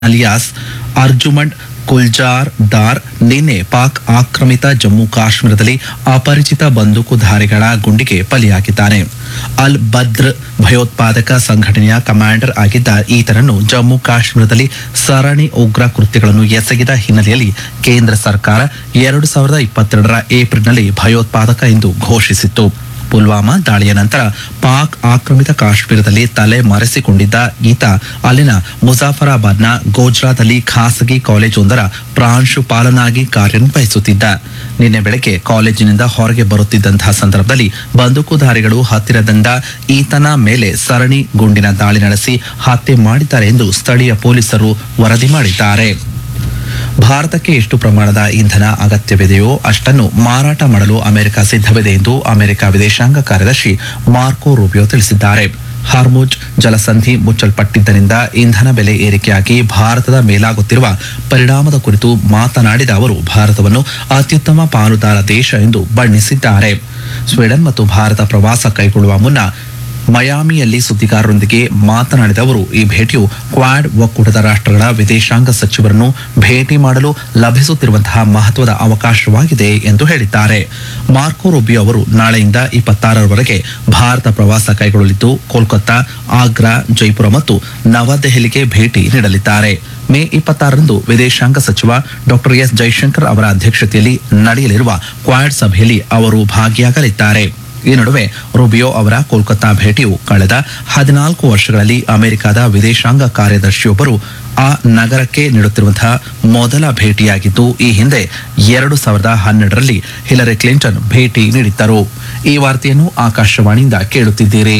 Alias Arjumand Gulzar ದಾರ್ ನಿನ್ನೆ ಪಾಕ್ ಆಕ್ರಮಿತ ಜಮ್ಮು ಕಾಶ್ಮೀರದಲ್ಲಿ ಅಪರಿಚಿತ ಬಂದೂಕುಧಾರಿಗಳ ಗುಂಡಿಗೆ ಬಲಿಯಾಗಿದ್ದಾನೆ. ಅಲ್ ಬದ್ರ್ ಭಯೋತ್ಪಾದಕ ಸಂಘಟನೆಯ ಕಮಾಂಡರ್ ಆಗಿದ್ದ ಈತನನ್ನು ಜಮ್ಮು ಕಾಶ್ಮೀರದಲ್ಲಿ ಸರಣಿ ಉಗ್ರ ಕೃತ್ಯಗಳನ್ನು ಎಸಗಿದ ಹಿನ್ನೆಲೆಯಲ್ಲಿ ಕೇಂದ್ರ ಸರ್ಕಾರ 2022ರ ಏಪ್ರಿಲ್ನಲ್ಲಿ ಭಯೋತ್ಪಾದಕ ಎಂದು ಘೋಷಿಸಿತ್ತು. ಪುಲ್ವಾಮಾ ದಾಳಿಯ ನಂತರ ಪಾಕ್ ಆಕ್ರಮಿತ ಕಾಶ್ಮೀರದಲ್ಲಿ ತಲೆ ಮರೆಸಿಕೊಂಡಿದ್ದ ಈತ ಅಲ್ಲಿನ ಮುಜಾಫರಾಬಾದ್ನ ಗೋಜ್ರಾದಲ್ಲಿ ಖಾಸಗಿ ಕಾಲೇಜೊಂದರ ಪ್ರಾಂಶುಪಾಲನಾಗಿ ಕಾರ್ಯನಿರ್ವಹಿಸುತ್ತಿದ್ದ. ನಿನ್ನೆ ಬೆಳಗ್ಗೆ ಕಾಲೇಜಿನಿಂದ ಹೊರಗೆ ಬರುತ್ತಿದ್ದಂತಹ ಸಂದರ್ಭದಲ್ಲಿ ಬಂದೂಕುಧಾರಿಗಳು ಹತ್ತಿರದಿಂದ ಈತನ ಮೇಲೆ ಸರಣಿ ಗುಂಡಿನ ದಾಳಿ ನಡೆಸಿ ಹತ್ಯೆ ಮಾಡಿದ್ದಾರೆ ಎಂದು ಸ್ಥಳೀಯ ಪೊಲೀಸರು ವರದಿ ಮಾಡಿದ್ದಾರೆ. ಭಾರತಕ್ಕೆ ಎಷ್ಟು ಪ್ರಮಾಣದ ಇಂಧನ ಅಗತ್ಯವಿದೆಯೋ ಅಷ್ಟನ್ನು ಮಾರಾಟ ಮಾಡಲು ಅಮೆರಿಕ ಸಿದ್ಧವಿದೆ ಎಂದು ಅಮೆರಿಕ ವಿದೇಶಾಂಗ ಕಾರ್ಯದರ್ಶಿ ಮಾರ್ಕೊ ರೂಬಿಯೋ ತಿಳಿಸಿದ್ದಾರೆ. ಹಾರ್ಮುಜ್ ಜಲಸಂಧಿ ಮುಚ್ಚಲ್ಪಟ್ಟಿದ್ದರಿಂದ ಇಂಧನ ಬೆಲೆ ಏರಿಕೆಯಾಗಿ ಭಾರತದ ಮೇಲಾಗುತ್ತಿರುವ ಪರಿಣಾಮದ ಕುರಿತು ಮಾತನಾಡಿದ ಅವರು ಭಾರತವನ್ನು ಅತ್ಯುತ್ತಮ ಪಾಲುದಾರ ದೇಶ ಎಂದು ಬಣ್ಣಿಸಿದ್ದಾರೆ. ಸ್ವೀಡನ್ ಮತ್ತು ಭಾರತ ಪ್ರವಾಸ ಕೈಗೊಳ್ಳುವ ಮುನ್ನ ಮಯಾಮಿಯಲ್ಲಿ ಸುದ್ದಿಗಾರರೊಂದಿಗೆ ಮಾತನಾಡಿದ ಅವರು ಈ ಭೇಟಿಯು ಕ್ವಾಡ್ ಒಕ್ಕೂಟದ ರಾಷ್ಟ್ರಗಳ ವಿದೇಶಾಂಗ ಸಚಿವರನ್ನು ಭೇಟಿ ಮಾಡಲು ಲಭಿಸುತ್ತಿರುವಂತಹ ಮಹತ್ವದ ಅವಕಾಶವಾಗಿದೆ ಎಂದು ಹೇಳಿದ್ದಾರೆ. ಮಾರ್ಕೊ ರೂಬಿಯೋ ಅವರು ನಾಳೆಯಿಂದ 26ರವರೆಗೆ ಭಾರತ ಪ್ರವಾಸ ಕೈಗೊಳ್ಳಲಿದ್ದು ಕೋಲ್ಕತ್ತಾ, ಆಗ್ರಾ, ಜೈಪುರ ಮತ್ತು ನವದೆಹಲಿಗೆ ಭೇಟಿ ನೀಡಲಿದ್ದಾರೆ. ಮೇ 26ರಂದು ವಿದೇಶಾಂಗ ಸಚಿವ ಡಾಕ್ಟರ್ ಎಸ್ ಜೈಶಂಕರ್ ಅವರ ಅಧ್ಯಕ್ಷತೆಯಲ್ಲಿ ನಡೆಯಲಿರುವ ಕ್ವಾಡ್ ಸಭೆಯಲ್ಲಿ ಅವರು ಭಾಗಿಯಾಗಲಿದ್ದಾರೆ. ಈ ನಡುವೆ ರೂಬಿಯೋ ಅವರ ಕೋಲ್ಕತ್ತಾ ಭೇಟಿಯು ಕಳೆದ 14 ವರ್ಷಗಳಲ್ಲಿ ಅಮೆರಿಕದ ವಿದೇಶಾಂಗ ಕಾರ್ಯದರ್ಶಿಯೊಬ್ಬರು ಆ ನಗರಕ್ಕೆ ನೀಡುತ್ತಿರುವಂತಹ ಮೊದಲ ಭೇಟಿಯಾಗಿದ್ದು, ಈ ಹಿಂದೆ 2012ರಲ್ಲಿ ಹಿಲರಿ ಕ್ಲಿಂಟನ್ ಭೇಟಿ ನೀಡಿದ್ದರು. ಈ ವಾರ್ತೆಯನ್ನು ಆಕಾಶವಾಣಿಯಿಂದ ಕೇಳುತ್ತಿದ್ದೀರಿ.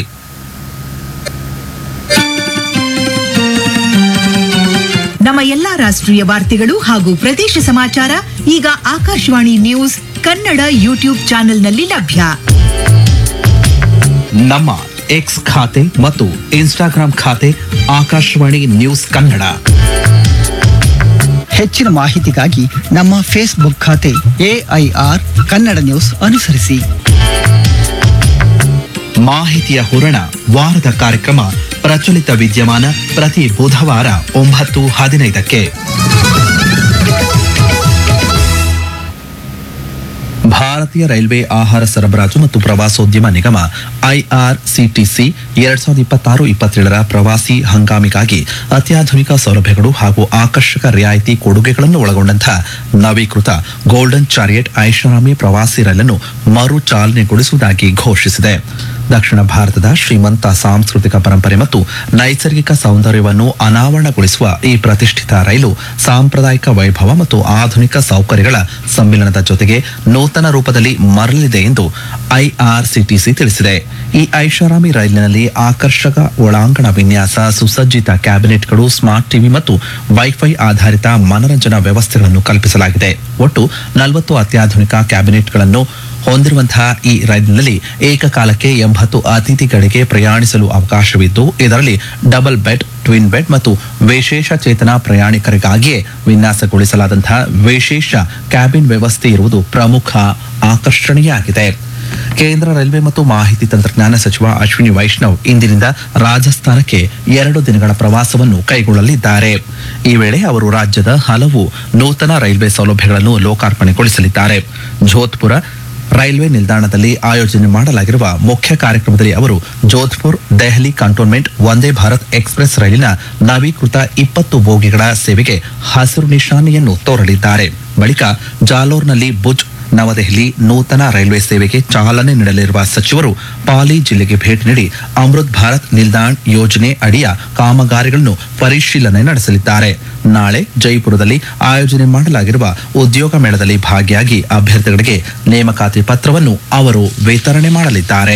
ನಮ್ಮ ಎಲ್ಲಾ ರಾಷ್ಟ್ರೀಯ ವಾರ್ತೆಗಳು ಹಾಗೂ ಪ್ರದೇಶ ಸಮಾಚಾರ ಈಗ ಆಕಾಶವಾಣಿ ನ್ಯೂಸ್ ಕನ್ನಡ ಯೂಟ್ಯೂಬ್ ಚಾನೆಲ್ನಲ್ಲಿ ಲಭ್ಯ. ನಮ್ಮ ಎಕ್ಸ್ ಖಾತೆ ಮತ್ತು ಇನ್ಸ್ಟಾಗ್ರಾಂ ಖಾತೆ ಆಕಾಶವಾಣಿ ನ್ಯೂಸ್ ಕನ್ನಡ. ಹೆಚ್ಚಿನ ಮಾಹಿತಿಗಾಗಿ ನಮ್ಮ ಫೇಸ್ಬುಕ್ ಖಾತೆ AIR ಕನ್ನಡ ನ್ಯೂಸ್ ಅನುಸರಿಸಿ. ಮಾಹಿತಿಯ ಹೂರಣ ವಾರದ ಕಾರ್ಯಕ್ರಮ ಪ್ರಚಲಿತ ವಿದ್ಯಮಾನ ಪ್ರತಿ ಬುಧವಾರ 9:15ಕ್ಕೆ. ಭಾರತೀಯ ರೈಲ್ವೆ ಆಹಾರ ಸರಬರಾಜು ಮತ್ತು ಪ್ರವಾಸೋದ್ಯಮ ನಿಗಮ IRCTC 2026-27ರ ಪ್ರವಾಸಿ ಹಂಗಾಮಿಗಾಗಿ ಅತ್ಯಾಧುನಿಕ ಸೌಲಭ್ಯಗಳು ಹಾಗೂ ಆಕರ್ಷಕ ರಿಯಾಯಿತಿ ಕೊಡುಗೆಗಳನ್ನು ಒಳಗೊಂಡಂತಹ ನವೀಕೃತ ಗೋಲ್ಡನ್ ಚಾರಿಯಟ್ ಐಷಾರಾಮಿ ಪ್ರವಾಸಿ ರೈಲನ್ನು ಮರು ಚಾಲನೆಗೊಳಿಸುವುದಾಗಿ ಘೋಷಿಸಿದೆ. ದಕ್ಷಿಣ ಭಾರತದ ಶ್ರೀಮಂತ ಸಾಂಸ್ಕೃತಿಕ ಪರಂಪರೆ ಮತ್ತು ನೈಸರ್ಗಿಕ ಸೌಂದರ್ಯವನ್ನು ಅನಾವರಣಗೊಳಿಸುವ ಈ ಪ್ರತಿಷ್ಠಿತ ರೈಲು ಸಾಂಪ್ರದಾಯಿಕ ವೈಭವ ಮತ್ತು ಆಧುನಿಕ ಸೌಕರ್ಯಗಳ ಸಮ್ಮಿಲನದ ಜೊತೆಗೆ ನೂತನ ರೂಪದಲ್ಲಿ ಮರಳಲಿದೆ ಎಂದು IRCTC ತಿಳಿಸಿದೆ. ಈ ಐಷಾರಾಮಿ ರೈಲಿನಲ್ಲಿ ಆಕರ್ಷಕ ಒಳಾಂಗಣ ವಿನ್ಯಾಸ, ಸುಸಜ್ಜಿತ ಕ್ಯಾಬಿನೆಟ್ಗಳು, ಸ್ಮಾರ್ಟ್ ಟಿವಿ ಮತ್ತು ವೈಫೈ ಆಧಾರಿತ ಮನರಂಜನಾ ವ್ಯವಸ್ಥೆಗಳನ್ನು ಕಲ್ಪಿಸಲಾಗಿದೆ. ಒಟ್ಟು 40 ಅತ್ಯಾಧುನಿಕ ಕ್ಯಾಬಿನೆಟ್ಗಳನ್ನು ಹೊಂದಿರುವಂತಹ ಈ ರೈಲಿನಲ್ಲಿ ಏಕಕಾಲಕ್ಕೆ 80 ಅತಿಥಿಗಳಿಗೆ ಪ್ರಯಾಣಿಸಲು ಅವಕಾಶವಿದ್ದು, ಇದರಲ್ಲಿ ಡಬಲ್ ಬೆಡ್, ಟ್ವಿನ್ ಬೆಡ್ ಮತ್ತು ವಿಶೇಷ ಚೇತನ ಪ್ರಯಾಣಿಕರಿಗಾಗಿಯೇ ವಿನ್ಯಾಸಗೊಳಿಸಲಾದಂತಹ ವಿಶೇಷ ಕ್ಯಾಬಿನ್ ವ್ಯವಸ್ಥೆ ಇರುವುದು ಪ್ರಮುಖ ಆಕರ್ಷಣೆಯಾಗಿದೆ. ಕೇಂದ್ರ ರೈಲ್ವೆ ಮತ್ತು ಮಾಹಿತಿ ತಂತ್ರಜ್ಞಾನ ಸಚಿವ ಅಶ್ವಿನಿ ವೈಷ್ಣವ್ ಇಂದಿನಿಂದ ರಾಜಸ್ಥಾನಕ್ಕೆ 2 ದಿನಗಳ ಪ್ರವಾಸವನ್ನು ಕೈಗೊಳ್ಳಲಿದ್ದಾರೆ. ಈ ವೇಳೆ ಅವರು ರಾಜ್ಯದ ಹಲವು ನೂತನ ರೈಲ್ವೆ ಸೌಲಭ್ಯಗಳನ್ನು ಲೋಕಾರ್ಪಣೆಗೊಳಿಸಲಿದ್ದಾರೆ. ಜೋಧ್ಪುರ ರೈಲ್ವೆ ನಿಲ್ದಾಣದಲ್ಲಿ ಆಯೋಜನೆ ಮಾಡಲಾಗಿರುವ ಮುಖ್ಯ ಕಾರ್ಯಕ್ರಮದಲ್ಲಿ ಅವರು ಜೋಧ್ಪುರ್ ದೆಹಲಿ ಕಂಟೋನ್ಮೆಂಟ್ ವಂದೇ ಭಾರತ್ ಎಕ್ಸ್ಪ್ರೆಸ್ ರೈಲಿನ ನವೀಕೃತ 20 ಬೋಗಿಗಳ ಸೇವೆಗೆ ಹಸಿರು ನಿಶಾನೆಯನ್ನು ತೋರಲಿದ್ದಾರೆ. ಬಳಿಕ ಜಾಲೋರ್ನಲ್ಲಿ ಭುಜ್ ನವದೆಹಲಿ ನೂತನ ರೈಲ್ವೆ ಸೇವೆಗೆ ಚಾಲನೆ ನೀಡಲಿರುವ ಸಚಿವರು ಪಾಲಿ ಜಿಲ್ಲೆಗೆ ಭೇಟಿ ನೀಡಿ ಅಮೃತ್ ಭಾರತ್ ನಿಲ್ದಾಣ್ ಯೋಜನೆ ಅಡಿಯ ಕಾಮಗಾರಿಗಳನ್ನು ಪರಿಶೀಲನೆ ನಡೆಸಲಿದ್ದಾರೆ. ನಾಳೆ ಜೈಪುರದಲ್ಲಿ ಆಯೋಜನೆ ಮಾಡಲಾಗಿರುವ ಉದ್ಯೋಗ ಮೇಳದಲ್ಲಿ ಭಾಗಿಯಾಗಿ ಅಭ್ಯರ್ಥಿಗಳಿಗೆ ನೇಮಕಾತಿ ಪತ್ರವನ್ನು ಅವರು ವಿತರಣೆ ಮಾಡಲಿದ್ದಾರೆ.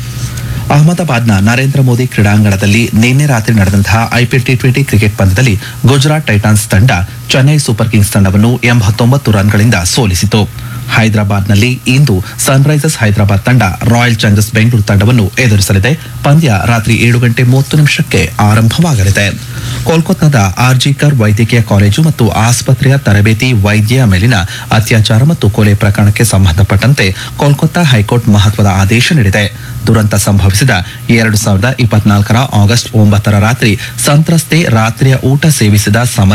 ಅಹಮದಾಬಾದ್ನ ನರೇಂದ್ರ ಮೋದಿ ಕ್ರೀಡಾಂಗಣದಲ್ಲಿ ನಿನ್ನೆ ರಾತ್ರಿ ನಡೆದಂತಹ IPL T20 ಕ್ರಿಕೆಟ್ ಪಂದ್ಯದಲ್ಲಿ ಗುಜರಾತ್ ಟೈಟಾನ್ಸ್ ತಂಡ ಚೆನ್ನೈ ಸೂಪರ್ ಕಿಂಗ್ಸ್ ತಂಡವನ್ನು 89 ರನ್ಗಳಿಂದ ಸೋಲಿಸಿತು. ಹೈದರಾಬಾದ್ನಲ್ಲಿ ಇಂದು ಸನ್ರೈಸರ್ಸ್ ಹೈದರಾಬಾದ್ ತಂಡ ರಾಯಲ್ ಚಾಲೆಂಜರ್ಸ್ ಬೆಂಗಳೂರು ತಂಡವನ್ನು ಎದುರಿಸಲಿದೆ. ಪಂದ್ಯ ರಾತ್ರಿ 7:30 ಆರಂಭವಾಗಲಿದೆ. ಕೋಲ್ಕತ್ತಾದ ಆರ್ಜಿಕರ್ ವೈದ್ಯಕೀಯ ಕಾಲೇಜು ಮತ್ತು ಆಸ್ಪತ್ರೆಯ ತರಬೇತಿ ವೈದ್ಯೆಯ ಮೇಲಿನ ಅತ್ಯಾಚಾರ ಮತ್ತು ಕೊಲೆ ಪ್ರಕರಣಕ್ಕೆ ಸಂಬಂಧಪಟ್ಟಂತೆ ಕೋಲ್ಕತ್ತಾ ಹೈಕೋರ್ಟ್ ಮಹತ್ವದ ಆದೇಶ ನೀಡಿದೆ. ದುರಂತ ಸಂಭವಿಸಿದ 2024 ಆಗಸ್ಟ್ 9 ರಾತ್ರಿ ಸಂತ್ರಸ್ತೆ ರಾತ್ರಿಯ ಊಟ ಸೇವಿಸಿದ ಸಮಯ